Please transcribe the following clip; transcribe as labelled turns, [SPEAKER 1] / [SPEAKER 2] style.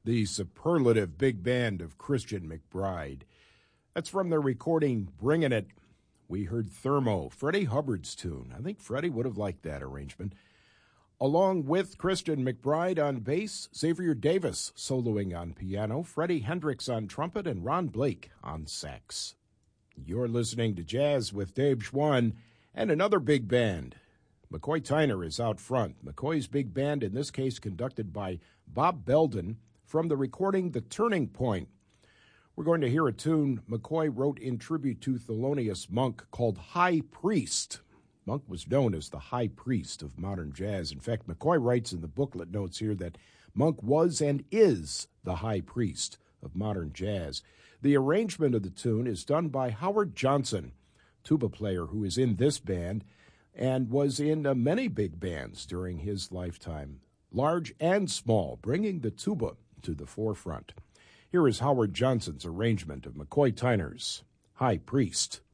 [SPEAKER 1] the superlative big band of Christian McBride. That's from their recording Bringin' It. We heard Thermo, Freddie Hubbard's tune. I think Freddie would have liked that arrangement. Along with Christian McBride on bass, Xavier Davis soloing on piano, Freddie Hendricks on trumpet, and Ron Blake on sax. You're listening to Jazz with Dave Schwann and another big band. McCoy Tyner is out front. McCoy's big band, in this case conducted by Bob Belden, from the recording The Turning Point. We're going to hear a tune McCoy wrote in tribute to Thelonious Monk called High Priest. Monk was known as the High Priest of modern jazz. In fact, McCoy writes in the booklet notes here that Monk was and is the High Priest of modern jazz. The arrangement of the tune is done by Howard Johnson, tuba player who is in this band and was in many big bands during his lifetime, large and small, bringing the tuba to the forefront. Here is Howard Johnson's arrangement of McCoy Tyner's High Priest.